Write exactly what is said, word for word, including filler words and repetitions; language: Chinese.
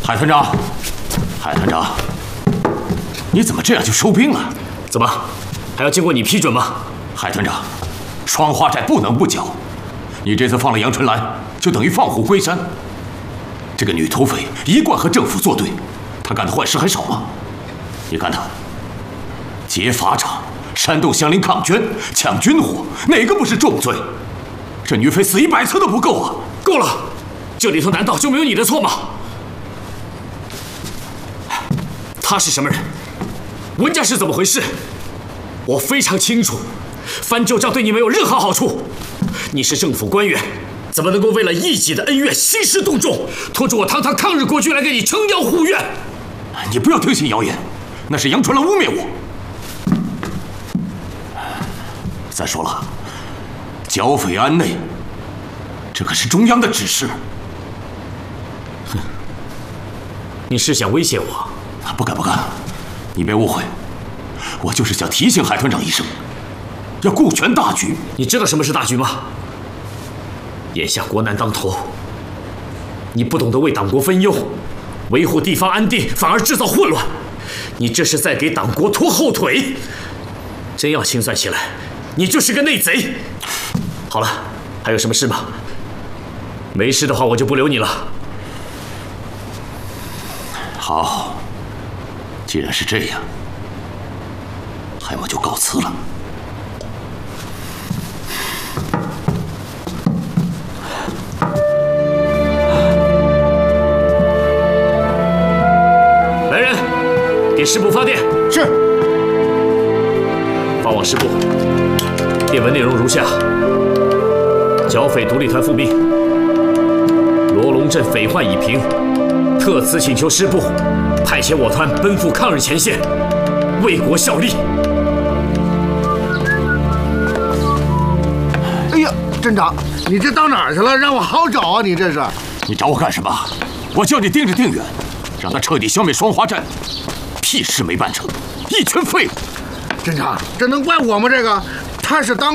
海团长，海团长，你怎么这样就收兵了？ 怎么，还要经过你批准吗？ 海团长，双花寨不能不剿。你这次放了杨春兰，就等于放虎归山。这个女土匪一贯和政府作对，她干的坏事还少吗？你看她劫法场、煽动乡邻抗捐、抢军火，哪个不是重罪？这女匪死一百次都不够啊！ 够了，这里头难道就没有你的错吗？他是什么人？文家是怎么回事？我非常清楚，翻旧账对你没有任何好处。你是政府官员，怎么能够为了一己的恩怨兴师动众，拖着我堂堂抗日国军来给你撑腰护院？ 你不要听信谣言，那是杨春兰污蔑我。再说了，剿匪安内，这可是中央的指示。 哼，你是想威胁我？ 不敢不敢，你别误会，我就是想提醒海团长一声，要顾全大局。 你知道什么是大局吗？眼下国难当头，你不懂得为党国分忧，维护地方安定，反而制造混乱，你这是在给党国拖后腿。真要清算起来，你就是个内贼。好了，还有什么事吗？没事的话，我就不留你了。 好，既然是这样，海某就告辞了。 来人，给师部发电。 是。 发往师部。电文内容如下：剿匪独立团副兵罗龙镇匪患已平，特此请求师部派遣我团奔赴抗日前线，为国效力。 哎呀，镇长，你这到哪儿去了？让我好找啊！你这是？ 你找我干什么？我叫你盯着定远，让他彻底消灭双花寨，屁事没办成，一群废物！ 镇长，这能怪我吗？这个他是当。